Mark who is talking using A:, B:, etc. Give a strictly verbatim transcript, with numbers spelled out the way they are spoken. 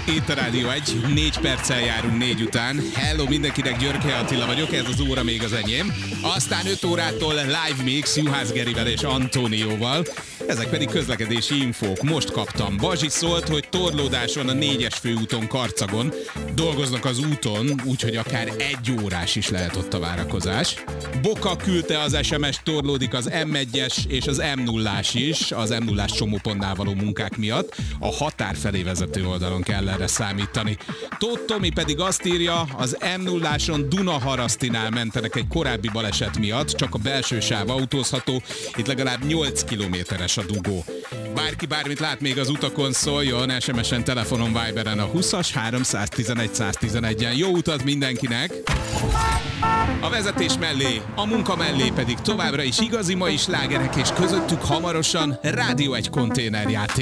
A: Itt a Rádió egy, négy perccel járunk négy után. Hello mindenkinek, Györke Attila vagyok, ez az óra még az enyém. Aztán öt órától live mix Juhász Gerivel és Antónióval. Ezek pedig közlekedési infók. Most kaptam. Bazsi szólt, hogy torlódáson a négyes főúton Karcagon dolgoznak az úton, úgyhogy akár egy órás is lehet ott a várakozás. Boka küldte az es em es, torlódik az em egyes és az em nullás is, az em nullás csomópontnál való munkák miatt. A határ felé vezető oldalon kell erre számítani. Tóth Tomi pedig azt írja, az em nulláson Dunaharasztinál mentenek egy korábbi baleset miatt, csak a belső sáv autózható, itt legalább nyolc kilométeres a dugó. Bárki bármit lát még az utakon, szóljon, es em es-en, telefonon, Viberen a húszas háromszáztizenegy száztizenegyen. Jó utat mindenkinek! A vezetés mellé, a munka mellé pedig továbbra is igazi mai slágerek, és közöttük hamarosan Rádió egy konténerjáték.